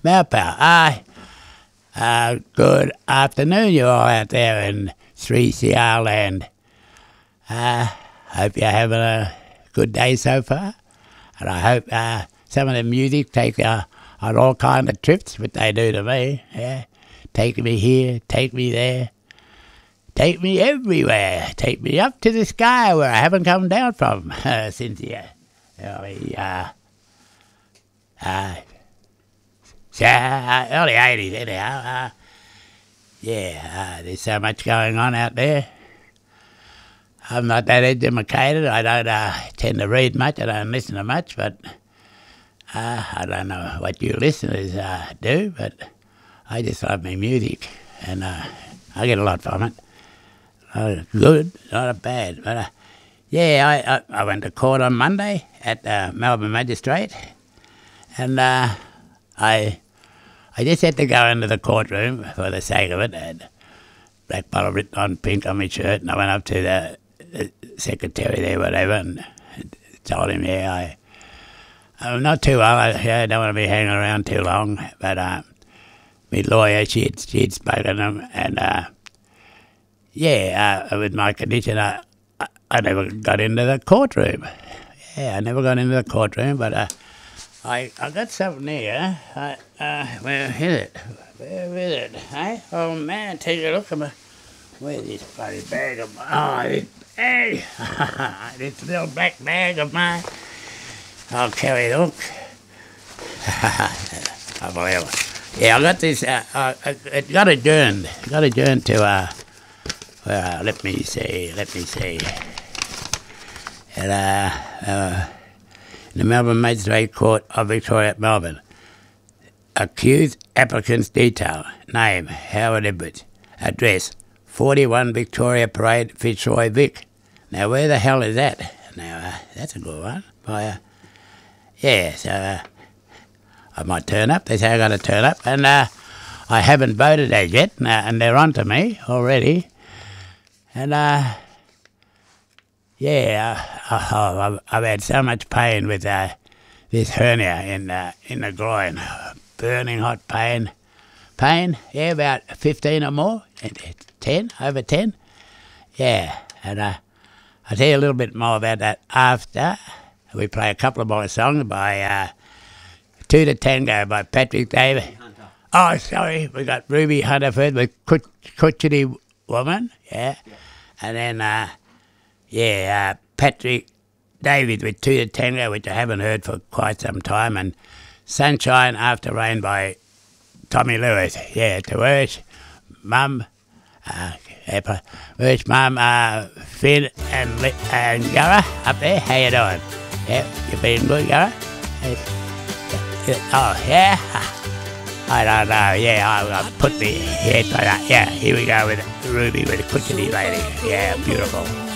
Maupow. Good afternoon, you all out there in 3CR land. Hope you're having a good day so far. And I hope some of the music take on all kind of trips, what they do to me. Yeah, take me here, take me there, take me everywhere, take me up to the sky where I haven't come down from since early 80s anyhow. There's so much going on out there. I'm not that educated. I don't tend to read much. I don't listen to much, but I don't know what you listeners do, but I just love my music, and I get a lot from it. Good, not bad. But I went to court on Monday at Melbourne Magistrate, and I just had to go into the courtroom for the sake of it. I had black bottle written on pink on my shirt, and I went up to the secretary there, whatever, and told him, I'm not too well. I don't want to be hanging around too long. But my lawyer, she'd spoken to him, and with my condition, I never got into the courtroom. I never got into the courtroom, but I got something here. Where is it? Where is it? Hey? Oh man, take a look at my. Where's this bloody bag of mine? This bag! This little black bag of mine. I'll carry it. Look. Unbelievable. Yeah, I got this. It got adjourned. It got adjourned to. Let me see. And the Melbourne Magistrate Court of Victoria, Melbourne. Accused applicant's detail. Name, Howard Edwards. Address, 41 Victoria Parade, Fitzroy, Vic. Now, where the hell is that? Now, that's a good one. So I might turn up. They say I got to turn up. And I haven't voted as yet, and they're on to me already. And, I've had so much pain with this hernia in the groin. Burning hot pain. About 15 or more. 10, over 10. Yeah, and I'll tell you a little bit more about that after we play a couple of more songs by Two to Tango by Patrick Davis. Oh, sorry, we got Ruby Hunterford with Coochity Woman, yeah. And then, Patrick David with Two to Tango, which I haven't heard for quite some time, and Sunshine After Rain by Tommy Lewis. Yeah, to Ursh, Mum, Finn and Gara up there. How you doing? Yeah, you been good, Gara? Oh, yeah? I don't know. Yeah, I'll put the head by that. Yeah, here we go with Ruby with a Coochity lady. Yeah, beautiful.